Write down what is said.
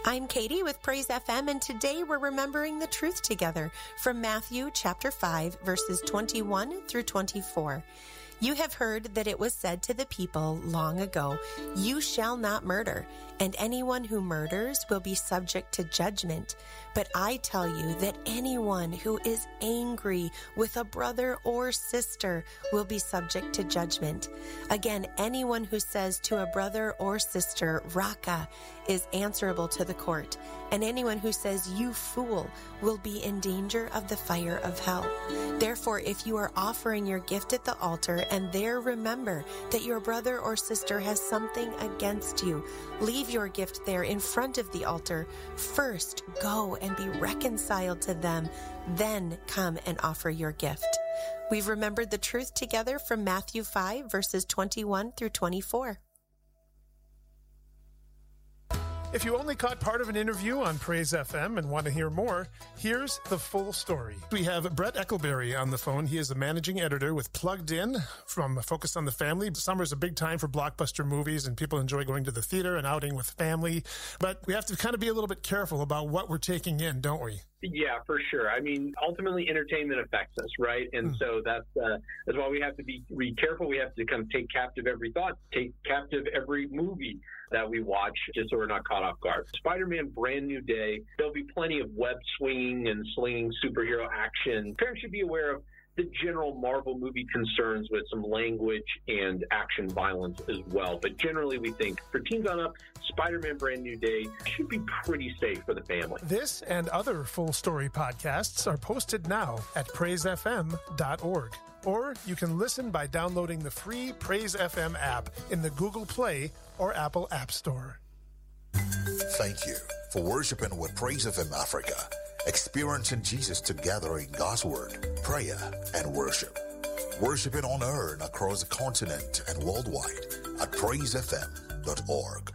I'm Katie with Praise FM, and today we're remembering the truth together from Matthew chapter 5, verses 21 through 24. You have heard that it was said to the people long ago, "You shall not murder, and anyone who murders will be subject to judgment. But I tell you that anyone who is angry with a brother or sister will be subject to judgment. Again, anyone who says to a brother or sister, 'Raka,' is answerable to the court, and anyone who says, 'You fool,' will be in danger of the fire of hell. Therefore, if you are offering your gift at the altar and there remember that your brother or sister has something against you, leave your gift there in front of the altar. First, go and be reconciled to them, then come and offer your gift." We've remembered the truth together from Matthew 5, verses 21 through 24. If you only caught part of an interview on Praise FM and want to hear more, here's the full story. We have Brett Eckelberry on the phone. He is the managing editor with Plugged In from Focus on the Family. Summer's a big time for blockbuster movies, and people enjoy going to the theater and outing with family. But we have to kind of be a little bit careful about what we're taking in, don't we? Yeah, for sure. I mean, ultimately, entertainment affects us, right? And so that's why we have to be careful. We have to kind of take captive every thought, take captive every movie that we watch, just so we're not caught off guard. Spider-Man Brand New Day, there'll be plenty of web swinging and slinging superhero action. Parents should be aware of the general Marvel movie concerns with some language and action violence as well. But generally, we think for teens on up, Spider-Man Brand New Day should be pretty safe for the family. This and other full story podcasts are posted now at praisefm.org. Or you can listen by downloading the free Praise FM app in the Google Play or Apple App Store. Thank you for worshiping with Praise FM Africa, experiencing Jesus together in God's Word, prayer, and worship. Worshiping on air and across the continent and worldwide at praisefm.org.